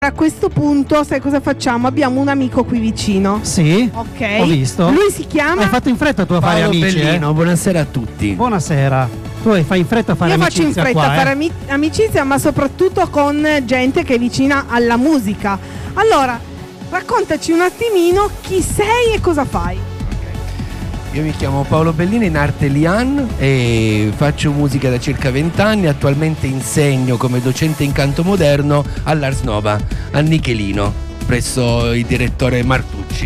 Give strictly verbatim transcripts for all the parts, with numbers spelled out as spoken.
A questo punto, sai cosa facciamo? Abbiamo un amico qui vicino. Sì, ok. Ho visto. Lui si chiama. Hai fatto in fretta tu a fare Paolo amici, Bellino, eh? buonasera a tutti. Buonasera. Tu fai in fretta a fare Io amicizia faccio in fretta qua, a fare eh? ami- amicizia, ma soprattutto con gente che è vicina alla musica. Allora, raccontaci un attimino chi sei e cosa fai. Io mi chiamo Paolo Bellino, in arte Lian, e faccio musica da circa vent'anni. Attualmente insegno come docente in canto moderno all'Ars Nova a Nichelino, presso il direttore Martucci,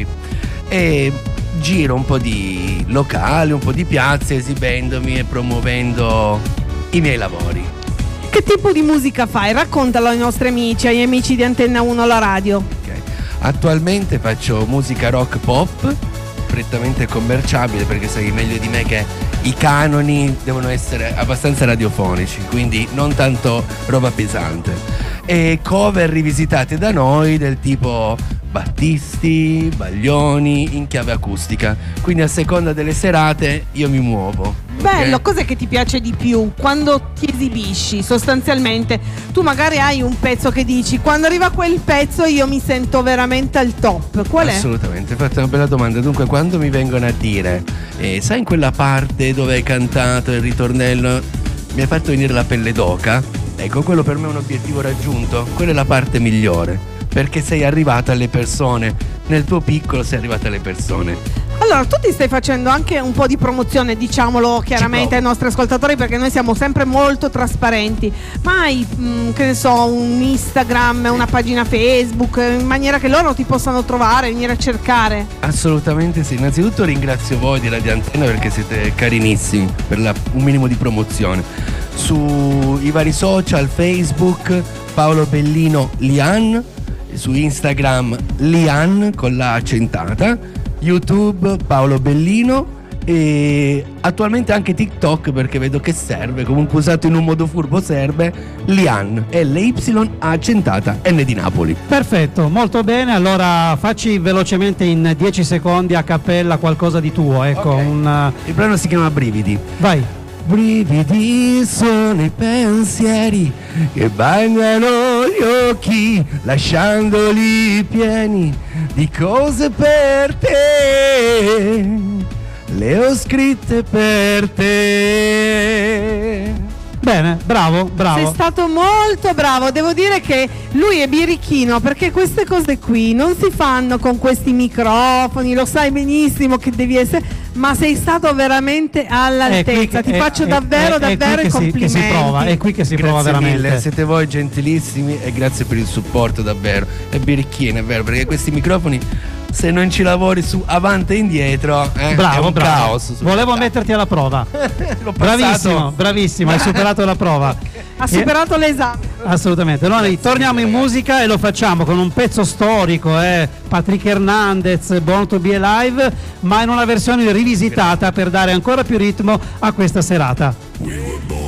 e giro un po' di locali, un po' di piazze, esibendomi e promuovendo i miei lavori. Che tipo di musica fai? Raccontalo ai nostri amici, agli amici di Antenna uno la radio. Okay. Attualmente faccio musica rock pop, prettamente commerciabile, perché sai meglio di me che i canoni devono essere abbastanza radiofonici, quindi non tanto roba pesante, e cover rivisitate da noi del tipo Battisti, Baglioni, in chiave acustica, quindi a seconda delle serate io mi muovo. Bello, ok? cos'è che ti piace di più quando ti esibisci? Sostanzialmente tu magari hai un pezzo che dici: quando arriva quel pezzo io mi sento veramente al top. Qual è? Assolutamente, hai fatto una bella domanda. Dunque, quando mi vengono a dire eh, sai in quella parte dove hai cantato il ritornello mi hai fatto venire la pelle d'oca, ecco, quello per me è un obiettivo raggiunto. Quella è la parte migliore, perché sei arrivata alle persone, nel tuo piccolo sei arrivata alle persone. Allora, tu ti stai facendo anche un po' di promozione, diciamolo chiaramente ai nostri ascoltatori, perché noi siamo sempre molto trasparenti. Ma hai, mh, che ne so, un Instagram, una pagina Facebook, in maniera che loro ti possano trovare, venire a cercare? Assolutamente sì. Innanzitutto ringrazio voi di Radio Antenna, perché siete carinissimi per la, un minimo di promozione. Sui vari social, Facebook Paolo Bellino Lian, su Instagram Lian con la accentata, YouTube Paolo Bellino, e attualmente anche TikTok, perché vedo che serve, comunque usato in un modo furbo serve, Lian, L Y accentata N di Napoli. Perfetto, molto bene. Allora facci velocemente in dieci secondi a cappella qualcosa di tuo, ecco. Ok. un Il brano si chiama Brividi. Vai. Brividi sono i pensieri che bagnano gli occhi, lasciandoli pieni di cose per te. Le ho scritte per te. Bene, bravo, bravo. Sei stato molto bravo, devo dire che lui è birichino, perché queste cose qui non si fanno con questi microfoni, lo sai benissimo che devi essere, ma sei stato veramente all'altezza. Ti è- faccio è- davvero, è- è davvero qui i che si- complimenti. che si prova, è qui che si prova Grazie veramente. mille, siete voi gentilissimi e grazie per il supporto davvero. È birichino, è vero, perché questi microfoni, se non ci lavori su avanti e indietro, eh, è Bravo, un bravo. caos. sul Volevo mercato. metterti alla prova. L'ho Bravissimo, passato. bravissimo, hai superato la prova. Ha superato l'esame. Assolutamente. Noi torniamo in musica e lo facciamo con un pezzo storico, eh? Patrick Hernandez, Born to Be Alive, ma in una versione rivisitata per dare ancora più ritmo a questa serata.